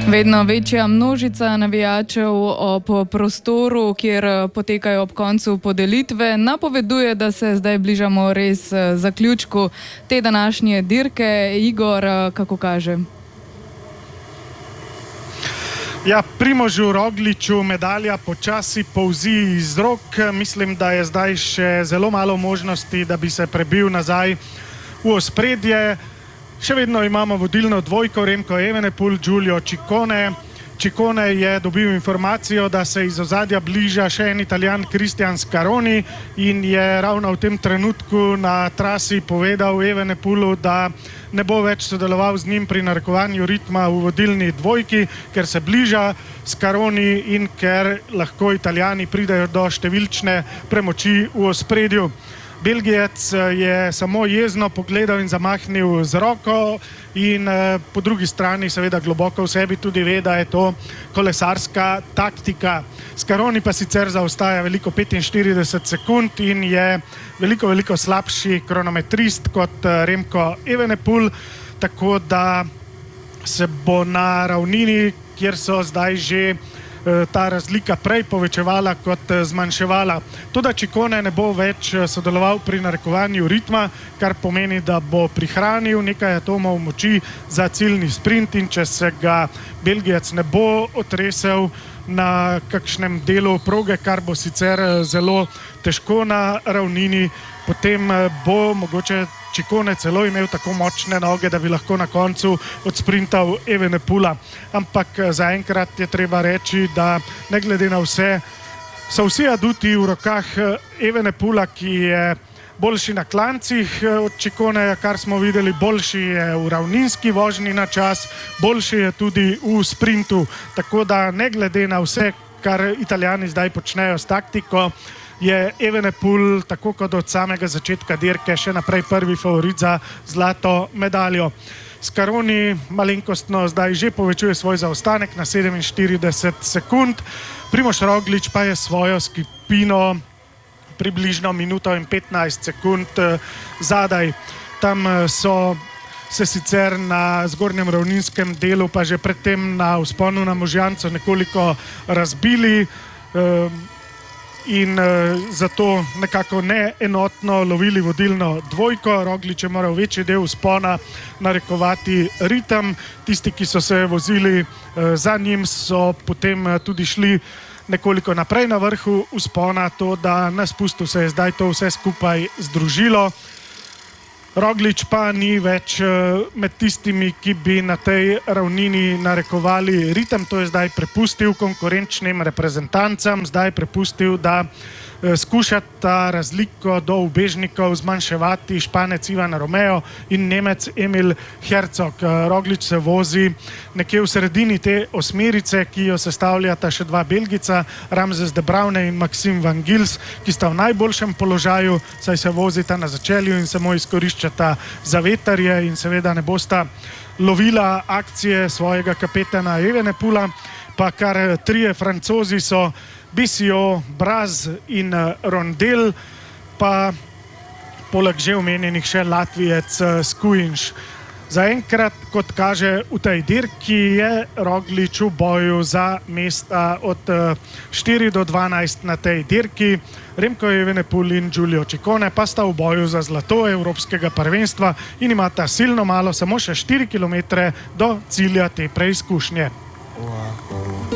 Vedno večja množica navijačev ob prostoru, kjer potekajo ob koncu podelitve, napoveduje, da se zdaj bližamo res zaključku te današnje dirke. Igor, kako kaže? Ja, Primožu Rogliču medalja počasi polzi iz rok. Mislim, da je zdaj še zelo malo možnosti, da bi se prebil nazaj v ospredje. Še vedno imamo vodilno dvojko Remco Evenepoel, Giulio Ciccone. Ciccone je dobil informacijo, da se iz ozadja bliža še en Italijan, Cristian Scaroni, in je ravno v tem trenutku na trasi povedal Evenepoelu, da ne bo več sodeloval z njim pri narekovanju ritma v vodilni dvojki, ker se bliža Scaroni in ker lahko Italijani pridejo do številčne premoči v ospredju. Belgijec je samo jezno pogledal in zamahnil z roko in po drugi strani seveda globoko v sebi tudi ve, da je to kolesarska taktika. Scaroni pa sicer zaostaja veliko 45 sekund in je veliko slabši kronometrist kot Remco Evenepoel, tako da se bo na ravnini, kjer so zdaj že ta razlika prej povečevala kot zmanjševala. Toda Ciccone ne bo več sodeloval pri narekovanju ritma, kar pomeni, da bo prihranil nekaj atomov moči za ciljni sprint, in če se ga Belgijec ne bo otresel na kakšnem delu proge, kar bo sicer zelo težko na ravnini, potem bo mogoče Ciccone celo imel tako močne noge, da bi lahko na koncu odsprintal Evenepoela. Ampak zaenkrat je treba reči, da ne glede na vse, so vsi aduti v rokah Evenepoela, ki je boljši na klancih od Cicconeja, kar smo videli, boljši je v ravninski vožnji na čas, boljši je tudi v sprintu. Tako da ne glede na vse, kar Italijani zdaj počnejo s taktiko, je Evenepoel, tako kot od samega začetka dirke, še naprej prvi favorit za zlato medaljo. Scaroni malenkostno zdaj že povečuje svoj zaostanek na 47 sekund, Primož Roglič pa je svojo skupino približno minuto in 15 sekund zadaj. Tam so se sicer na zgornjem ravninskem delu pa že predtem na vzponu na Možjanco nekoliko razbili in zato nekako neenotno lovili vodilno dvojko. Roglič je moral večji del vzpona narekovati ritem. Tisti, ki so se vozili za njim, so potem tudi šli nekoliko naprej na vrhu vzpona, to da na spustu se je zdaj to vse skupaj združilo. Roglič pa ni več med tistimi, ki bi na tej ravnini narekovali ritem. To je zdaj prepustil konkurenčnim reprezentancam, zdaj prepustil, da skušata razliko do ubežnikov zmanjševati Španec Ivan Romeo in Nemec Emil Herzog. Roglič se vozi nekje v sredini te osmerice, ki jo sestavljata še dva Belgica, Ramses de Bruyne in Maxime Van Gils, ki sta v najboljšem položaju, saj se vozita na začelju in samo izkoriščata zavetrje in seveda ne bosta lovila akcije svojega kapetana Evenepoela. Pa kar trije Francozi so Bissio, Braz in Rondel, pa poleg že omenjenih še Latvijec Skujinš. Zaenkrat, kot kaže v tej dirki, je Roglič v boju za mesta od 4 do 12 na tej dirki. Remco Evenepoel in Giulio Ciccone pa sta v boju za zlato evropskega prvenstva in imata silno malo, samo še 4 kilometre do cilja te preizkušnje.